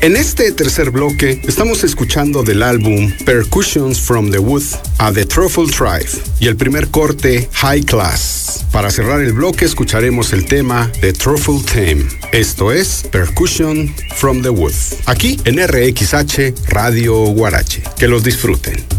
En este tercer bloque estamos escuchando del álbum Percussions from the Wood a The Truffle Tribe y el primer corte High Class. Para cerrar el bloque escucharemos el tema The Truffle Theme. Esto es Percussion from the Wood. Aquí en RXH Radio Guarache. Que los disfruten.